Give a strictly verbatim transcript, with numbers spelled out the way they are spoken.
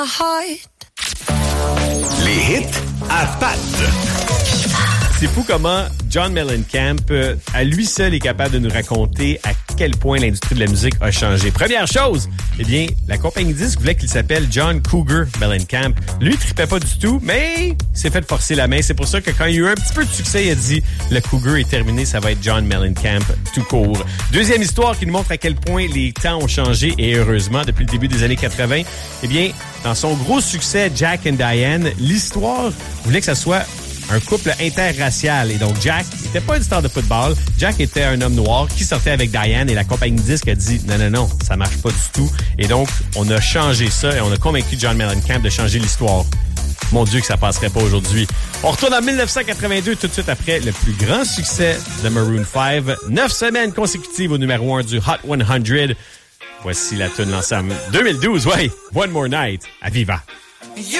Les hits à Pat. C'est fou comment John Mellencamp, euh, à lui seul, est capable de nous raconter à quel point l'industrie de la musique a changé. Première chose, eh bien, la compagnie disque voulait qu'il s'appelle John Cougar Mellencamp. Lui, il tripait pas du tout, mais il s'est fait forcer la main. C'est pour ça que quand il y a eu un petit peu de succès, il a dit « Le Cougar est terminé, ça va être John Mellencamp tout court ». Deuxième histoire qui nous montre à quel point les temps ont changé, et heureusement, depuis le début des années quatre-vingt. Eh bien, dans son gros succès, Jack and Diane, l'histoire voulait que ça soit un couple interracial. Et donc, Jack n'était pas une star de football. Jack était un homme noir qui sortait avec Diane et la compagnie disque a dit non, non, non, ça marche pas du tout. Et donc, on a changé ça et on a convaincu John Mellencamp de changer l'histoire. Mon Dieu que ça passerait pas aujourd'hui. On retourne en dix-neuf cent quatre-vingt-deux tout de suite après le plus grand succès de Maroon five. Neuf semaines consécutives au numéro un du Hot cent. Voici la tune lancée en deux mille douze, ouais. One More Night à Viva.